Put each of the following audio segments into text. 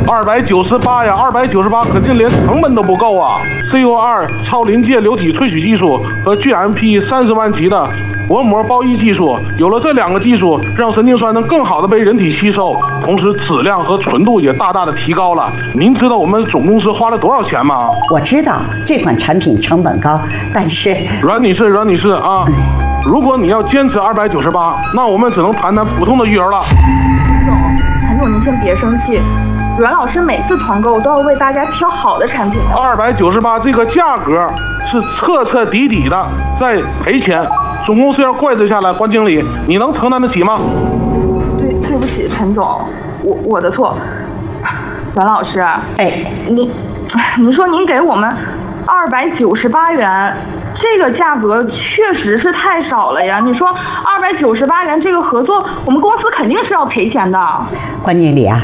298呀，298可劲连成本都不够啊 ！CO2 超临界流体萃取技术和 GMP 30万级的薄膜包衣技术，有了这2个技术，让神经酸能更好的被人体吸收，同时质量和纯度也大大的提高了。您知道我们总公司花了多少钱吗？ 我知道这款产品成本高，但是阮女士啊，如果你要坚持298，那我们只能谈谈普通的育儿了。 陈总，您先别生气。阮老师每次团购都要为大家挑好的产品的。 298这个价格是彻底的在赔钱，总公司要怪罪下来，关经理，你能承担得起吗？ 对不起，陈总，我的错。阮老师，您说您给我们298元。这个价格确实是太少了呀！你说298元这个合作，我们公司肯定是要赔钱的。 关经理啊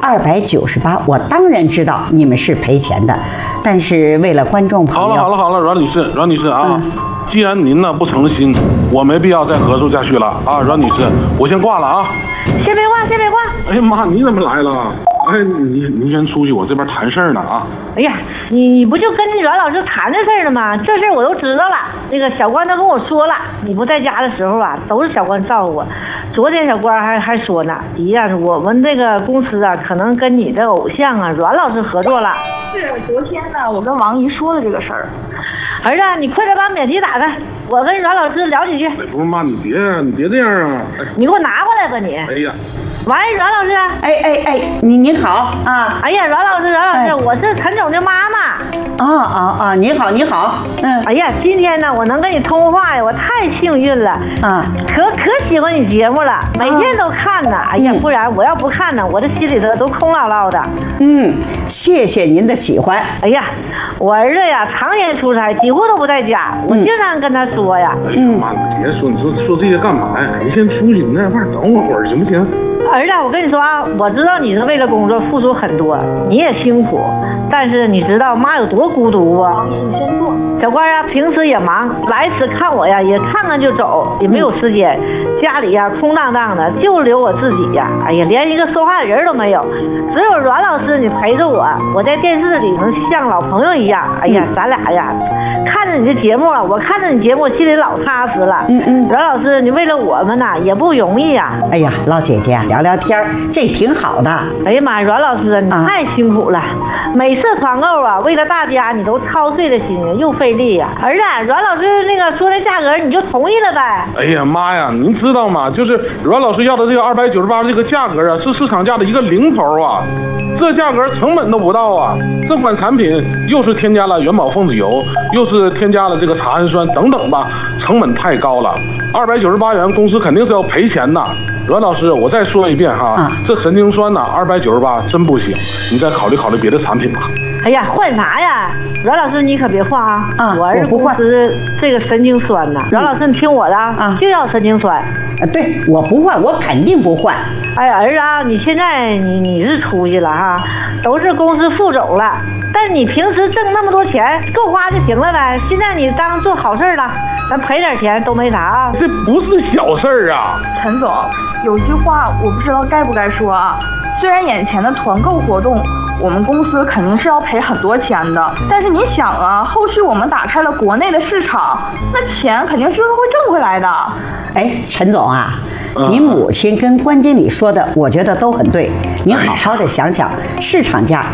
，298，我当然知道你们是赔钱的，但是为了观众朋友， 好了，阮女士啊，既然您呢不诚心，我没必要再合作下去了啊，阮女士，我先挂了啊。 先别挂。 哎呀妈，你怎么来了？哎，您先出去，我这边谈事儿呢啊！ 哎呀，你不就跟阮老师谈这事儿了吗？这事儿我都知道了。那个小关都跟我说了，你不在家的时候啊，都是小关照顾我。昨天小关还说呢，姨呀，我们这个公司啊，可能跟你的偶像啊阮老师合作了。 是，昨天呢，我跟王姨说的这个事儿。 儿子，你快点把免提打开，我跟阮老师聊几句。 不是妈，你别这样啊！ 你给我拿过来吧你。 哎呀。 喂，阮老师。 您好啊！ 哎呀，阮老师，我是陈总的妈妈。 您好， 哎呀，今天呢，我能跟你通话呀，我太幸运了啊！ 可喜欢你节目了，每天都看呢。哎呀，不然我要不看呢，我这心里头都空落落的。 谢谢您的喜欢。 哎呀，我儿子呀，常年出差，几乎都不在家，我经常跟他说呀。 哎呀妈，你别说，你说这些干嘛呀？你先出去，你在外边等我会儿，行不行？ 儿子，我跟你说啊，我知道你是为了工作付出很多，你也辛苦，但是你知道妈有多孤独不？ 你先坐。 小关呀，平时也忙，来此看我呀，也看看就走，也没有时间。家里呀空荡荡的，就留我自己呀。哎呀，连一个说话的人都没有，只有阮老师你陪着我，我在电视里能像老朋友一样。哎呀，咱俩呀，看着你的节目啊，我看着你节目心里老踏实了。阮老师，你为了我们呐，也不容易呀。 哎呀，老姐姐聊聊天这挺好的。 哎呀妈，阮老师你太辛苦了，每次团购啊，为了大家你都操碎了心，又费力呀。儿子，阮老师那个说的价格你就同意了呗？ 哎呀妈呀，您知道吗？就是阮老师要的这个298这个价格啊，是市场价的一个零头啊，这价格成本都不到啊。这款产品又是添加了元宝凤子油，又是添加了这个茶氨酸等等吧，成本太高了。298元，公司肯定是要赔钱的。阮老师，我再说一遍哈，这神经酸呐，298真不行，你再考虑考虑别的产品吧。 哎呀，换啥呀？阮老师你可别换啊！我儿子公司这个神经酸呐，阮老师你听我的啊，就要神经酸。 对，我不换，我肯定不换。 哎，儿子啊，你现在你是出息了哈，都是公司副总了，但你平时挣那么多钱够花就行了呗。现在你当做好事了，咱赔点钱都没啥啊。 这不是小事儿啊， 陈总，有句话我不知道该不该说啊。虽然眼前的团购活动，我们公司肯定是要赔很多钱的，但是你想啊，后续我们打开了国内的市场，那钱肯定是会挣回来的。 哎，陈总啊，你母亲跟关经理说的，我觉得都很对。您好好的想想，市场价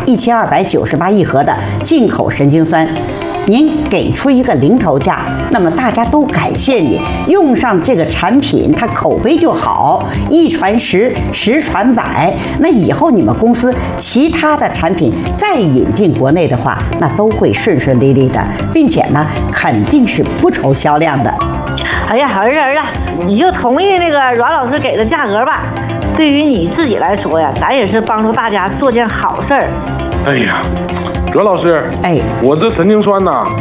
1298一盒的进口神经酸，您给出一个零头价，那么大家都感谢你，用上这个产品，它口碑就好，一传十，十传百。那以后你们公司其他的产品再引进国内的话，那都会顺顺利利的，并且呢，肯定是不愁销量的。 哎呀，儿子，你就同意那个阮老师给的价格吧。对于你自己来说呀，咱也是帮助大家做件好事儿。 哎呀，阮老师，我这神经酸呐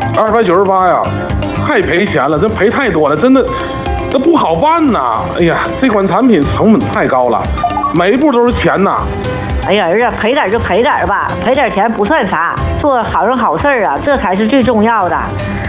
，298呀，太赔钱了，这赔太多了，真的，这不好办呐。哎呀，这款产品成本太高了，每一步都是钱呐。 哎呀，儿子，赔点就赔点吧，赔点钱不算啥，做好人好事啊，这才是最重要的。